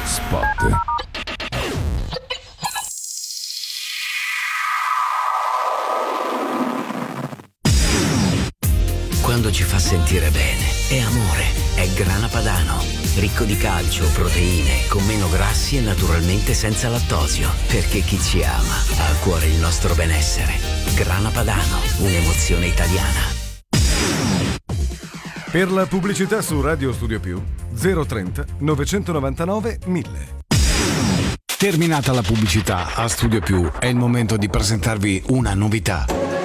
Spot. Quando ci fa sentire bene, è amore, è Grana Padano. Ricco di calcio, proteine, con meno grassi e naturalmente senza lattosio. Perché chi ci ama ha a cuore il nostro benessere. Grana Padano, un'emozione italiana. Per la pubblicità su Radio Studio Più 030 999 1000. Terminata la pubblicità a Studio Più, è il momento di presentarvi una novità.